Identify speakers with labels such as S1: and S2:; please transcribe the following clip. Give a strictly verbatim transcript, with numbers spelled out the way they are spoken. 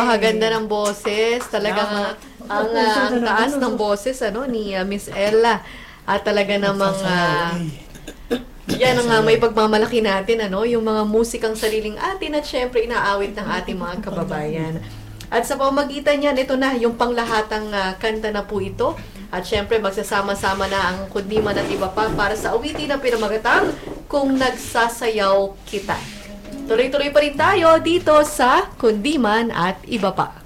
S1: Napakaganda ng boses, talagang ang, ah, ang taas ng boses ano ni ah, Miss Ella. At talaga namang ah, yan ang ah, may pagmamalaki natin ano, yung mga musikang sariling atin at syempre inaawit ng ating mga kababayan. At sa pamamagitan niyan, ito na yung panglahatang ah, kanta na po ito. At syempre magsasama-sama na ang kundiman at iba pa para sa awitin na pinamagatang Kung Nagsasayaw Kita. Tuloy-tuloy pa rin tayo dito sa Kundiman at Iba Pa.